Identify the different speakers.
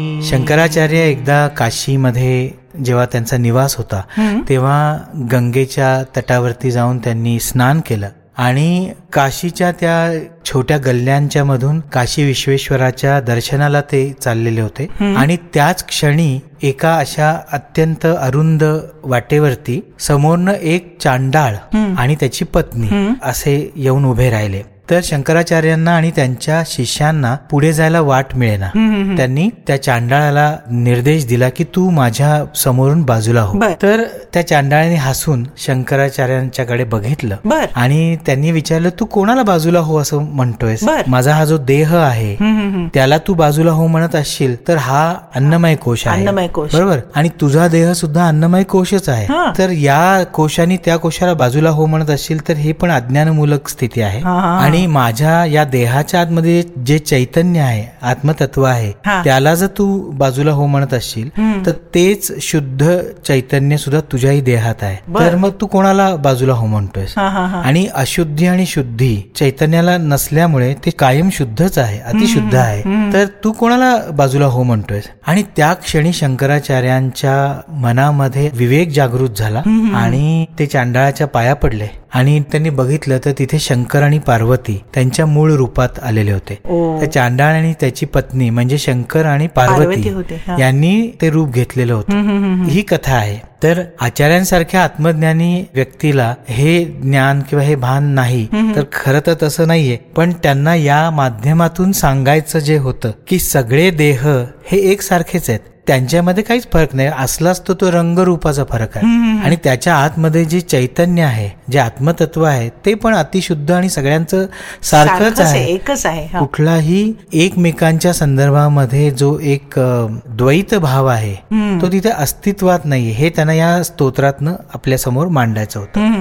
Speaker 1: शंकराचार्य एकदा काशीमध्ये जेव्हा त्यांचा निवास होता तेव्हा गंगेच्या तटावरती जाऊन त्यांनी स्नान केलं आणि काशीच्या त्या छोट्या गल्ल्यांच्या मधून काशी विश्वेश्वराच्या दर्शनाला ते चाललेले होते आणि त्याच क्षणी एका अशा अत्यंत अरुंद वाटेवरती समोरनं एक चांडाळ आणि त्याची पत्नी असे येऊन उभे राहिले. तर शंकराचार्यांना आणि त्यांच्या शिष्यांना पुढे जायला वाट मिळेना. त्यांनी त्या चांडाळाला निर्देश दिला की तू माझ्या समोरून बाजूला हो. तर त्या चांडाळाने हसून शंकराचार्यांच्याकडे बघितलं आणि त्यांनी विचारलं तू कोणाला बाजूला हो असं म्हणतोयस? माझा हा जो देह आहे त्याला तू बाजूला हो म्हणत असशील तर हा अन्नमय कोश आहे, बरोबर, आणि तुझा देह सुद्धा अन्नमय कोशच आहे. तर या कोशाने त्या कोशाला बाजूला हो म्हणत असशील तर हे पण अज्ञानमूलक स्थिती आहे. आणि माझ्या या देहाच्या आतमध्ये जे चैतन्य आहे, आत्मतत्व आहे, त्याला जर तू बाजूला हो म्हणत असशील तर तेच शुद्ध चैतन्य सुद्धा तुझ्याही देहात आहे. तर मग तू कोणाला बाजूला हो म्हणतोयस? आणि अशुद्धी आणि शुद्धी चैतन्याला नसल्यामुळे ते कायम शुद्धच आहे, अतिशुद्ध आहे. तर तू कोणाला बाजूला हो म्हणतोयस? आणि त्या क्षणी शंकराचार्यांच्या मनामध्ये विवेक जागृत झाला आणि ते चांडाळाच्या पाया पडले आणि त्यांनी बघितलं तर तिथे शंकर आणि पार्वती त्यांच्या मूळ रूपात आलेले होते. त्या चांडाळ आणि त्याची पत्नी म्हणजे शंकर आणि पार्वती यांनी ते रूप घेतलेलं होतं. ही कथा आहे. तर आचार्यांसारख्या आत्मज्ञानी व्यक्तीला हे ज्ञान किंवा हे भान नाही तर खरं तर तसं नाहीये, पण त्यांना या माध्यमातून सांगायचं जे होतं की सगळे देह हे एकसारखेच आहेत, त्यांच्यामध्ये काहीच फरक नाही. असलाच तो रंगरूपाचा फरक आहे आणि त्याच्या आतमध्ये जे चैतन्य आहे, जे आत्मतत्व आहे ते पण अतिशुद्ध आणि सगळ्यांचं सारखंच आहे, एकच आहे. कुठलाही एकमेकांच्या संदर्भामध्ये जो एक द्वैत भाव आहे तो तिथे अस्तित्वात नाहीये. हे त्यांना या स्तोत्रातनं आपल्या समोर मांडायचं होतं.